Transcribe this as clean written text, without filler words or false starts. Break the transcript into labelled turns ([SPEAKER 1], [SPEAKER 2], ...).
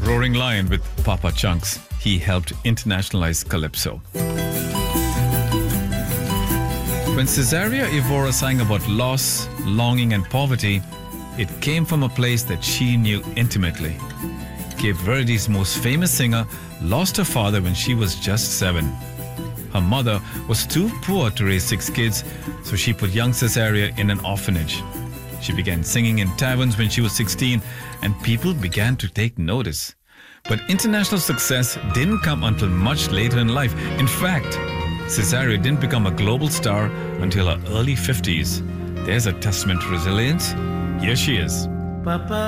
[SPEAKER 1] Roaring Lion with Papa Chunks. He helped internationalize calypso. When Cesaria Evora sang about loss, longing and poverty, it came from a place that she knew intimately. Cape Verde's most famous singer lost her father when she was just 7. Her mother was too poor to raise 6 kids, so she put young Cesaria in an orphanage. She began singing in taverns when she was 16, and people began to take notice. But international success didn't come until much later in life. In fact, Cesaria didn't become a global star until her early 50s. There's a testament to resilience. Here she is.
[SPEAKER 2] Papa.